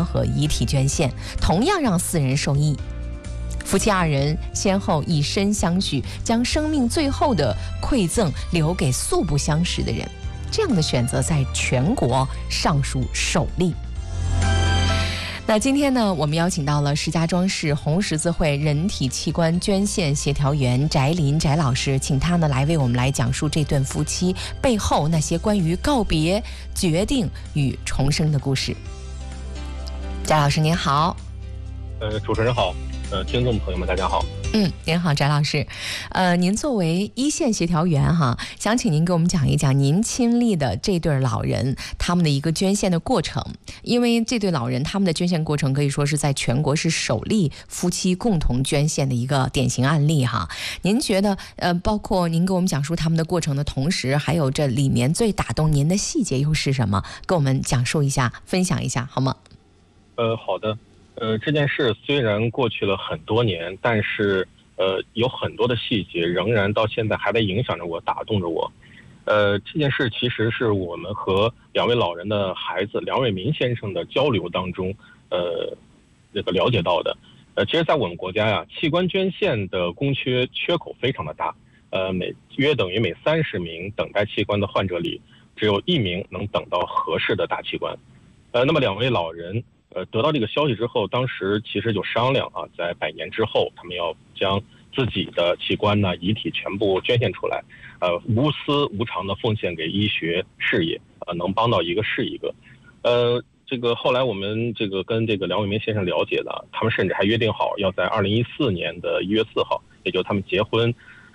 关和遗体捐献，同样让4人受益。夫妻2人先后以身相许，将生命最后的馈赠留给素不相识的人，这样的选择在全国尚属首例。那今天呢，我们邀请到了石家庄市红十字会人体器官捐献协调员翟林翟老师，请他呢来为我们来讲述这对夫妻背后那些关于告别、决定与重生的故事。翟老师您好。 主持人好，听众朋友们大家好。 您好，翟老师。您作为一线协调员哈，想请您给我们讲一讲您亲历的这对老人他们的一个捐献的过程。因为这对老人他们的捐献过程可以说是在全国是首例夫妻共同捐献的一个典型案例哈。您觉得包括您给我们讲述他们的过程的同时，还有这里面最打动您的细节又是什么？跟我们讲述一下，分享一下好吗？ 好的。这件事虽然过去了很多年，但是有很多的细节仍然到现在还在影响着我，打动着我。这件事其实是我们和2位老人的孩子梁伟民先生的交流当中了解到的。其实在我们国家呀，器官捐献的供缺口非常的大，约等于每30名等待器官的患者里，只有1名能等到合适的大器官。那么2位老人得到这个消息之后，当时其实就商量啊，在100年之后，他们要将自己的器官呢、遗体全部捐献出来，无私无偿的奉献给医学事业，能帮到一个是一个。这个后来我们跟梁伟民先生了解的，他们甚至还约定好要在2014年的1月4号，也就是他们结婚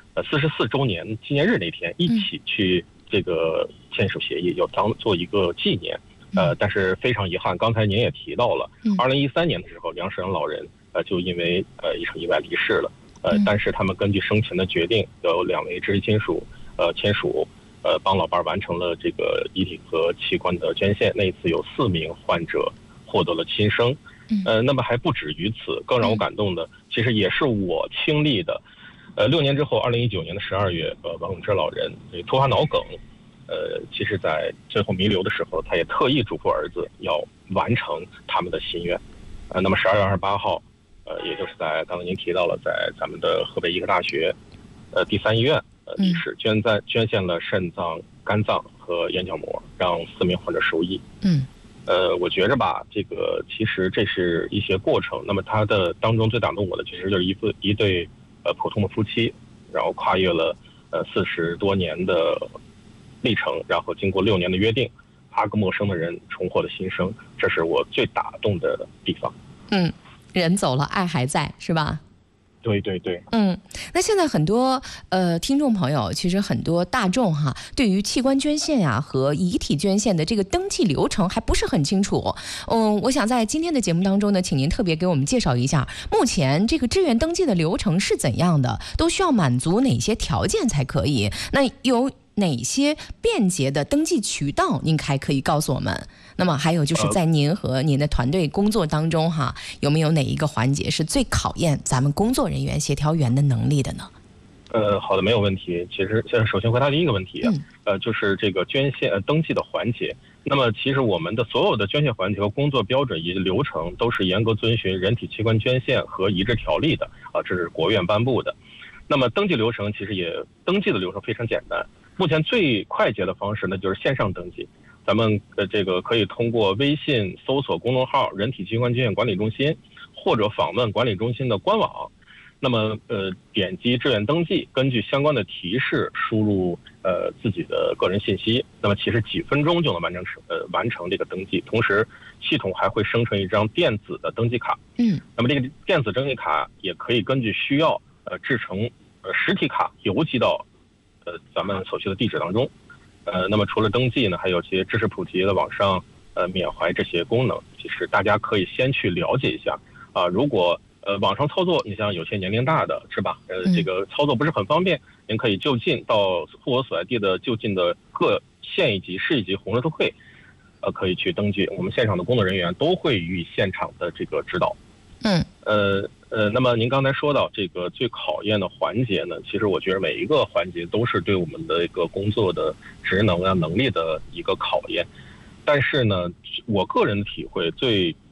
44周年纪念日那天，一起去签署协议，要当做一个纪念。但是非常遗憾，刚才您也提到了，2013年的时候，梁世阳老人就因为一场意外离世了。但是他们根据生前的决定，有2位知识亲属签署，帮老伴完成了这个遗体和器官的捐献。那一次有4名患者获得了亲生。那么还不止于此，更让我感动的，其实也是我亲历的。6年之后，2019年的12月，王永之老人突发脑梗。其实在最后弥留的时候，他也特意嘱咐儿子要完成他们的心愿。那么12月28号，也就是在刚才您提到了，在咱们的河北医科大学第3医院离世，捐献了肾脏、肝脏和眼角膜，让4名患者受益。我觉着吧，其实这是一些过程。那么它的当中最打动我的，其实就是一对普通的夫妻，然后跨越了40多年的历程，然后经过6年的约定，8个陌生的人重获了新生，这是我最打动的地方。 人走了，爱还在，是吧？ 对对对。 那现在很多听众朋友，其实很多大众哈，对于器官捐献呀和遗体捐献的这个登记流程还不是很清楚。我想在今天的节目当中呢，请您特别给我们介绍一下，目前这个志愿登记的流程是怎样的，都需要满足哪些条件才可以？那有哪些便捷的登记渠道您还可以告诉我们？那么还有就是在您和您的团队工作当中哈，有没有哪一个环节是最考验咱们工作人员协调员的能力的呢？ 好的，没有问题。其实首先回答第一个问题，就是这个捐献登记的环节。那么其实我们的所有的捐献环节和工作标准以及流程都是严格遵循人体器官捐献和移植条例的这是国务院颁布的。那么登记流程其实登记的流程非常简单。目前最快捷的方式呢，就是线上登记。咱们可以通过微信搜索公众号人体器官捐献管理中心，或者访问管理中心的官网。那么点击志愿登记，根据相关的提示输入自己的个人信息，那么其实几分钟就能完成这个登记。同时系统还会生成一张电子的登记卡。那么这个电子登记卡也可以根据需要制成实体卡邮寄到咱们所需的地址当中。那么除了登记呢，还有些知识普及的网上缅怀这些功能，其实大家可以先去了解一下如果网上操作，你像有些年龄大的是吧？这个操作不是很方便，您可以就近到户口所在地的就近的各县一级、市一级红十字会，可以去登记。我们现场的工作人员都会予以现场的这个指导。那么您刚才说到这个最考验的环节呢，其实我觉得每一个环节都是对我们的一个工作的职能能力的一个考验。但是呢，我个人的体会最